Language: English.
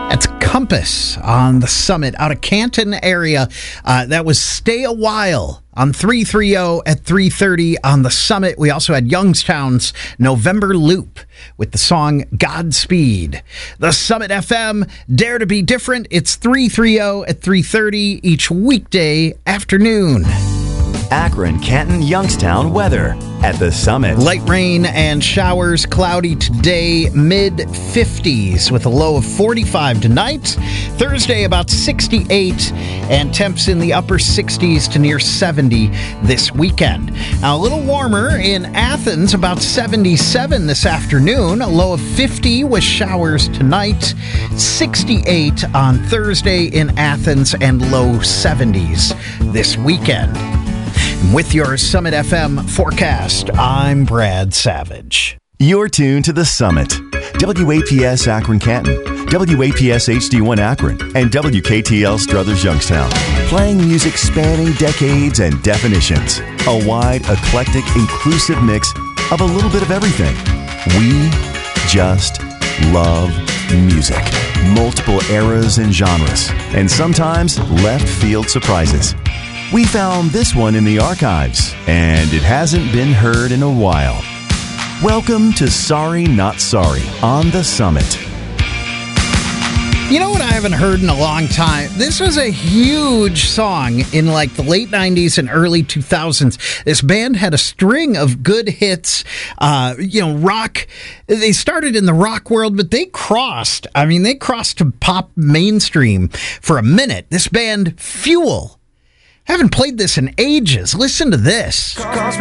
That's Compass on the Summit out of Canton area. That was Stay a While on 330 at 3:30 on the Summit. We also had Youngstown's November Loop with the song Godspeed. The Summit FM, Dare to be Different. It's 330 at 3:30 each weekday afternoon. Akron, Canton, Youngstown weather at the Summit. Light rain and showers, cloudy today, mid-50s with a low of 45 tonight. Thursday, about 68, and temps in the upper 60s to near 70 this weekend. Now, a little warmer in Athens, about 77 this afternoon, a low of 50 with showers tonight, 68 on Thursday in Athens, and low 70s this weekend. With your Summit FM forecast, I'm Brad Savage. You're tuned to the Summit. WAPS Akron Canton, WAPS HD1 Akron, and WKTL Struthers Youngstown. Playing music spanning decades and definitions. A wide, eclectic, inclusive mix of a little bit of everything. We just love music. Multiple eras and genres, and sometimes left field surprises. We found this one in the archives, and it hasn't been heard in a while. Welcome to Sorry Not Sorry on the Summit. You know what I haven't heard in a long time? This was a huge song in like the late 90s and early 2000s. This band had a string of good hits, rock. They started in the rock world, but they crossed to pop mainstream for a minute. This band, Fuel. I haven't played this in ages. Listen to this.